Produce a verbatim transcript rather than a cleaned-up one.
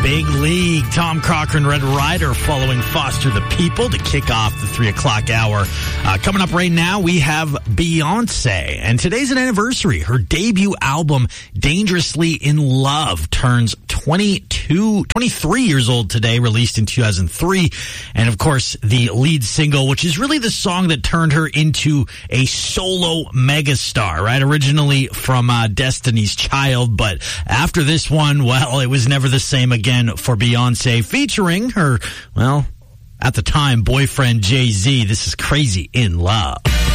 Big League. Tom Cochran, Red Rider, following Foster the People to kick off the three o'clock hour. Uh, coming up right now, we have Beyonce, and today's an anniversary. Her debut album, Dangerously in Love, turns twenty-two, twenty-three years old today, released in two thousand three. And of course, the lead single, which is really the song that turned her into a solo megastar, right? Originally from uh, Destiny's Child, but after this one, well, it was never the same again for Beyonce, featuring her, well, at the time, boyfriend Jay-Z. This is Crazy in Love.